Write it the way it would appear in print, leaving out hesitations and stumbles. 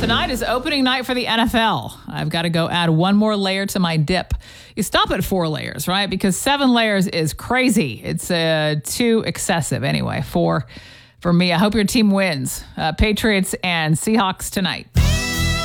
Tonight is opening night for the NFL. I've got to go add one more layer to my dip. You stop at 4 layers, right? Because 7 layers is crazy. It's too excessive. Anyway, 4 for me. I hope your team wins. Patriots and Seahawks tonight.